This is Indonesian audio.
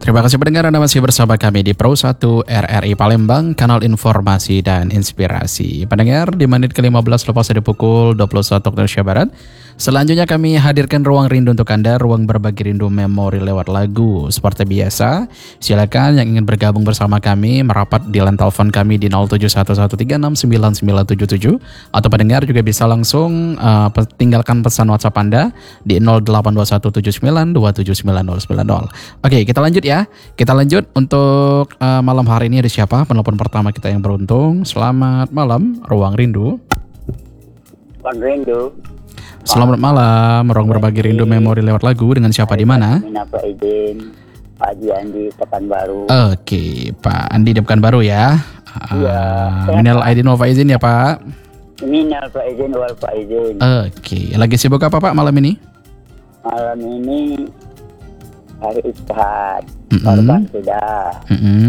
Terima kasih pendengar, Anda masih bersama kami di Pro 1 RRI Palembang, kanal informasi dan inspirasi. Pendengar, di menit ke-15 lepas dari pukul 21 waktu Indonesia Barat, selanjutnya kami hadirkan ruang rindu untuk Anda, ruang berbagi rindu memori lewat lagu. Seperti biasa, silakan yang ingin bergabung bersama kami merapat di line telepon kami di 0711369977, atau pendengar juga bisa langsung tinggalkan pesan WhatsApp Anda di 082179279090. Oke, kita lanjut ya. Kita lanjut untuk malam hari ini. Ada siapa? Penelpon pertama kita yang beruntung. Selamat malam, Ruang Rindu. Ruang Rindu. Selamat malam, ruang berbagi rindu memori lewat lagu. Dengan siapa di mana? Pak Izin, Pak Haji Andi Pekanbaru. Oke, Pak Andi di Pekanbaru ya. Iya. Minal aidin wal faizin ya, Pak. Minal Pak Izin wal faizin. Oke, lagi sibuk apa Pak malam ini? Malam ini hari istirahat. Korban sudah.